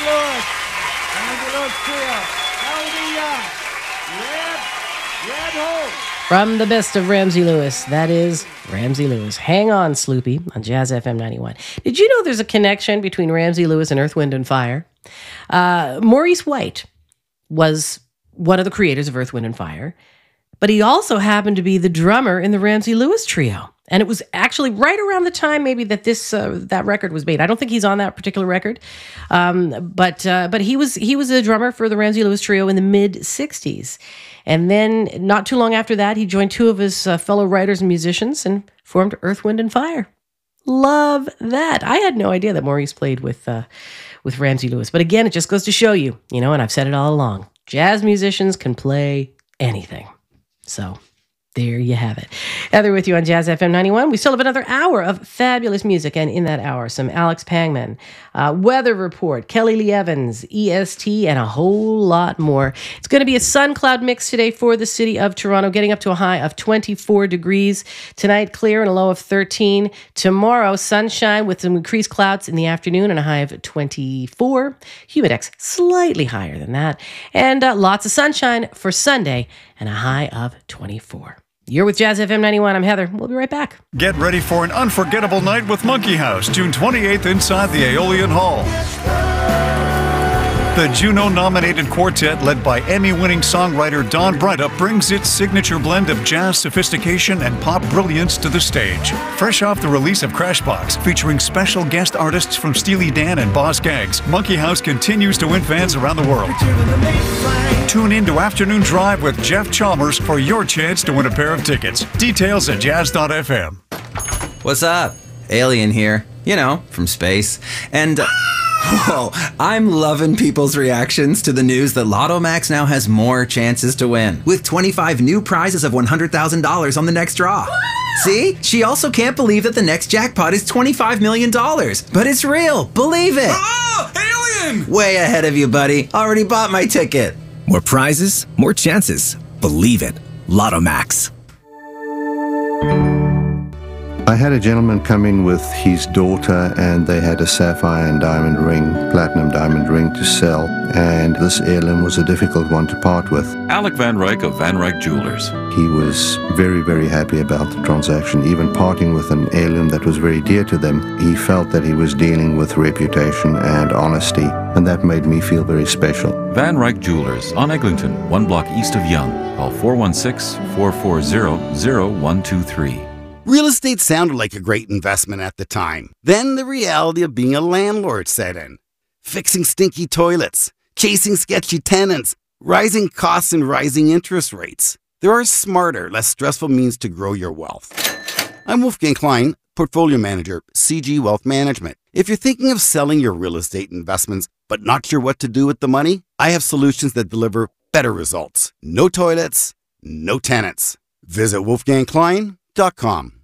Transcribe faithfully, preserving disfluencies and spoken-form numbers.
Lewis. Ramsey Lewis Trio. L D Young. Red, Red Hole. From the best of Ramsey Lewis, that is Ramsey Lewis. Hang on, Sloopy, on Jazz F M ninety-one. Did you know there's a connection between Ramsey Lewis and Earth, Wind and Fire? Uh, Maurice White was one of the creators of Earth, Wind and Fire, but he also happened to be the drummer in the Ramsey Lewis Trio. And it was actually right around the time maybe that this uh, that record was made. I don't think he's on that particular record, um, but uh, but he was he was a drummer for the Ramsey Lewis Trio in the mid sixties. And then not too long after that, he joined two of his uh, fellow writers and musicians and formed Earth, Wind and Fire. Love that. I had no idea that Maurice played with uh, with Ramsey Lewis. But again, it just goes to show you, you know, and I've said it all along, jazz musicians can play anything. So there you have it. Heather with you on Jazz F M ninety-one. We still have another hour of fabulous music, and in that hour, some Alex Pangman, uh, Weather Report, Kelly Lee Evans, E S T, and a whole lot more. It's going to be a sun-cloud mix today for the city of Toronto, getting up to a high of twenty-four degrees. Tonight, clear and a low of thirteen. Tomorrow, sunshine with some increased clouds in the afternoon and a high of twenty-four. Humidex slightly higher than that. And uh, lots of sunshine for Sunday and a high of twenty-four. You're with Jazz F M ninety-one. I'm Heather. We'll be right back. Get ready for an unforgettable night with Monkey House, June twenty-eighth inside the Aeolian Hall. The Juno-nominated quartet, led by Emmy-winning songwriter Don Brydup, brings its signature blend of jazz sophistication and pop brilliance to the stage. Fresh off the release of Crashbox, featuring special guest artists from Steely Dan and Boz Scaggs, Monkey House continues to win fans around the world. Tune in to Afternoon Drive with Jeff Chalmers for your chance to win a pair of tickets. Details at jazz dot f m. What's up? Alien here. You know, from space. And... Uh, Whoa, I'm loving people's reactions to the news that Lotto Max now has more chances to win, with twenty-five new prizes of one hundred thousand dollars on the next draw. See? She also can't believe that the next jackpot is twenty-five million dollars. But it's real. Believe it. Oh, alien! Way ahead of you, buddy. Already bought my ticket. More prizes, more chances. Believe it. Lotto Max. I had a gentleman come in with his daughter, and they had a sapphire and diamond ring, platinum diamond ring to sell, and this heirloom was a difficult one to part with. Alec Van Ryk of Van Ryk Jewelers. He was very, very happy about the transaction, even parting with an heirloom that was very dear to them. He felt that he was dealing with reputation and honesty, and that made me feel very special. Van Ryk Jewelers on Eglinton, one block east of Yonge. Call four one six, four four zero, zero one two three. Real estate sounded like a great investment at the time. Then the reality of being a landlord set in. Fixing stinky toilets, chasing sketchy tenants, rising costs and rising interest rates. There are smarter, less stressful means to grow your wealth. I'm Wolfgang Klein, Portfolio Manager, C G Wealth Management. If you're thinking of selling your real estate investments but not sure what to do with the money, I have solutions that deliver better results. No toilets, no tenants. Visit wolfgang klein dot com.